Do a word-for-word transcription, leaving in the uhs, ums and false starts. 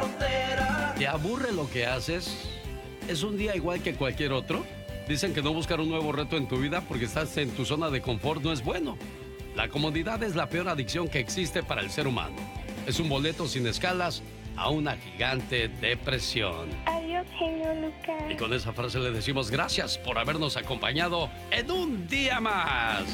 frontera. ¿Te aburre lo que haces? ¿Es un día igual que cualquier otro? Dicen que no buscar un nuevo reto en tu vida porque estás en tu zona de confort no es bueno. La comodidad es la peor adicción que existe para el ser humano. Es un boleto sin escalas a una gigante depresión. Adiós, genio Lucas. Y con esa frase le decimos gracias por habernos acompañado en un día más.